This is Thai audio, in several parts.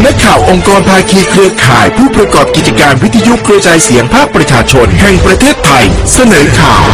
นักข่าวองค์กรภาคีเครือข่ายผู้ประกอบกิจการวิทยุกระจายเสียงภาคประชาชนแห่งประเทศไทยเสนอข่าว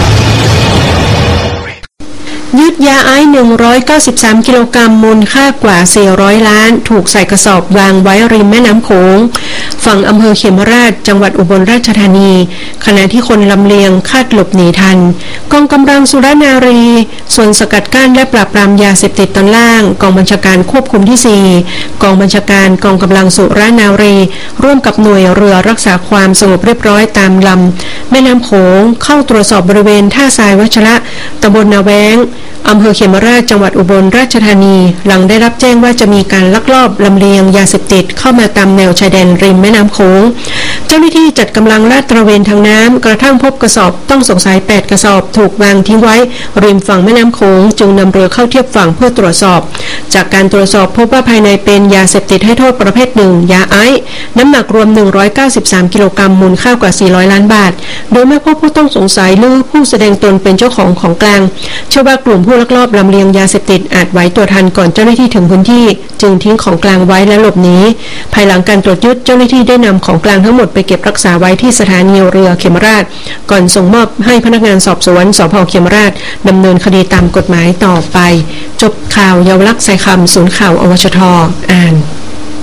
ยึดยาไอซ์193 กิโลกรัมมูลค่ากว่า400 ล้านถูกใส่กระสอบวางไว้ริมแม่น้ำโขงฝั่งอำเภอเขมราชจังหวัดอุบลราชธานีขณะที่คนลำเลียงคาดหลบหนีทันกองกำลังสุรนารีส่วนสกัดกั้นและปราบปรามยาเสพติดตอนล่างกองบัญชาการควบคุมที่4กองบัญชาการกองกำลังสุรนารีร่วมกับหน่วยเรือรักษาความสงบเรียบร้อยตามลำแม่น้ำโขงเข้าตรวจสอบบริเวณท่าทรายวัชระตำบลนาแว้งอำเภอเขมราชจังหวัดอุบลราชธานีหลังได้รับแจ้งว่าจะมีการลักลอบลำเลียงยาเสพติดเข้ามาตามแนวชายแดนริมแม่น้ำโขงเจ้าหน้าที่จัดกำลังลาดตระเวนทางน้ำกระทั่งพบกระสอบต้องสงสัย8กระสอบถูกวางทิ้งไว้ริมฝั่งแม่น้ำโขงจึงนำเรือเข้าเทียบฝั่งเพื่อตรวจสอบจากการตรวจสอบพบว่าภายในเป็นยาเสพติดให้โทษประเภท1ยาไอซ์น้ำหนักรวม193 กิโลกรัมมูลค่ากว่า400 ล้านบาทโดยไม่พบผู้ต้องสงสัยหรือผู้แสดงตนเป็นเจ้าของกลางเชื่อว่ากลุ่มผู้ลักลอบลำเลียงยาเสพติดอาจไหวตัวทันก่อนเจ้าหน้าที่ถึงพื้นที่จึงทิ้งของกลางไว้และหลบหนีภายหลังการตรวจยึดเจ้าหน้าที่ได้นำของกลางทั้งหมดไปเก็บรักษาไว้ที่สถานีเรือเขมราชก่อนส่งมอบให้พนักงานสอบสวนสภ.เขมราชดำเนินคดีตามกฎหมายต่อไปจบข่าวเยาวลักษณ์ใส่คำศูนย์ข่าวอวชท.อ่าน